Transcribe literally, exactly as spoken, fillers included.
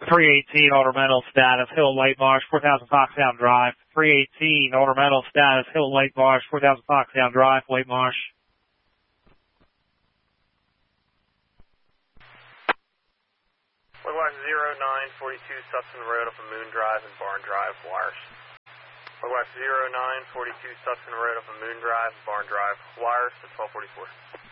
three eighteen, order mental status, Hill Lake Marsh, four thousand Foxhound Drive. three eighteen, order mental status, Hill Lake Marsh, four thousand Foxhound Drive, Lake Marsh. Logwatch zero nine forty-two, Sutton Road up on Moon Drive and Barn Drive, wires. Logwatch zero nine forty-two, Sutton Road up on Moon Drive, Barn Drive, wires to twelve forty-four.